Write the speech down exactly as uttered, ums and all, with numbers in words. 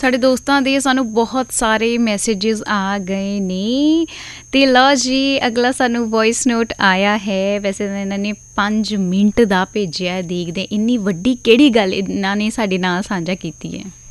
ਸਾਡੇ ਦੋਸਤਾਂ ਦੇ ਸਾਨੂੰ ਬਹੁਤ ਸਾਰੇ ਮੈਸੇजेस ਆ ਗਏ ਨੇ ਅਤੇ ਲਓ ਜੀ ਅਗਲਾ ਸਾਨੂੰ ਵੋਇਸ ਨੋਟ ਆਇਆ ਹੈ। ਵੈਸੇ ਤਾਂ ਇਹਨਾਂ ਨੇ ਪੰਜ ਮਿੰਟ ਦਾ ਭੇਜਿਆ। ਦੇਖਦੇ ਇੰਨੀ ਵੱਡੀ ਕਿਹੜੀ ਗੱਲ ਇਹਨਾਂ ਨੇ ਸਾਡੇ ਨਾਲ ਸਾਂਝਾ ਕੀਤੀ ਹੈ।